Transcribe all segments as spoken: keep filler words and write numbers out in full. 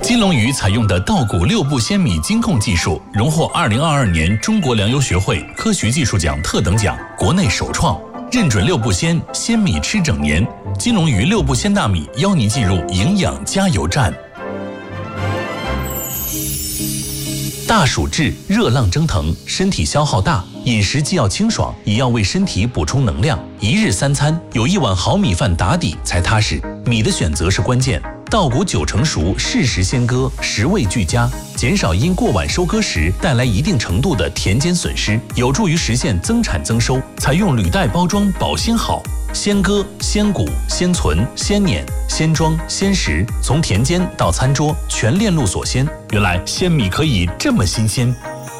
金龙鱼采用的稻谷六步鲜米精控技术，荣获二零二二年中国粮油学会科学技术奖特等奖，国内首创，认准六步鲜，鲜米吃整年。金龙鱼六步鲜大米邀您进入营养加油站。大暑至，热浪蒸腾，身体消耗大，饮食既要清爽，也要为身体补充能量。一日三餐有一碗好米饭打底才踏实。米的选择是关键，稻谷九成熟，适时鲜割，食味俱佳，减少因过晚收割时带来一定程度的田间损失，有助于实现增产增收。采用履带包装，保鲜好。鲜割、鲜谷、鲜存、鲜碾、鲜装、鲜食，从田间到餐桌，全链路所鲜。原来鲜米可以这么新鲜。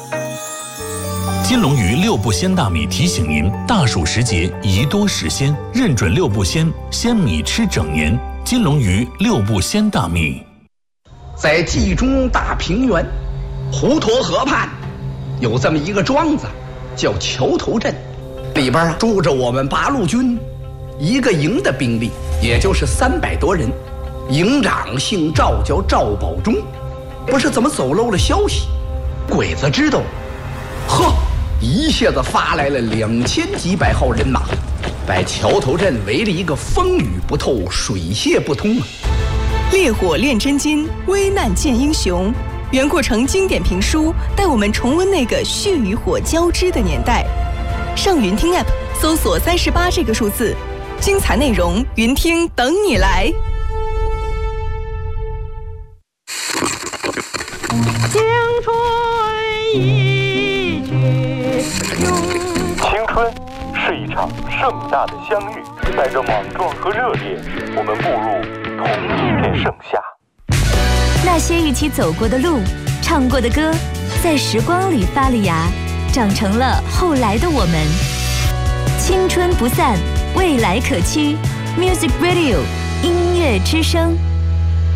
金龙鱼六步鲜大米提醒您：大暑时节宜多食鲜，认准六步鲜，鲜米吃整年。金龙鱼六步鲜大米。 在冀中大平原滹沱河畔，有这么一个庄子，叫桥头镇，里边住着我们八路军一个营的兵力，也就是三百多人。营长姓赵，叫赵保忠。不是怎么走漏了消息，鬼子知道，呵，一下子发来了两千几百号人马，把桥头镇围了一个风雨不透，水泄不通啊！ 烈火炼真金，危难见英雄。袁阔成经典评书带我们重温那个血与火交织的年代。上云听 App 搜索三十八这个数字。精彩内容，云听等你来。 青春一去永。 青春是一场盛大的相遇，带着莽撞和热烈，我们步入同一片盛夏。 那些一起走过的路，唱过的歌，在时光里发了芽，长成了后来的我们。青春不散，未来可期。Music Radio 音乐之声。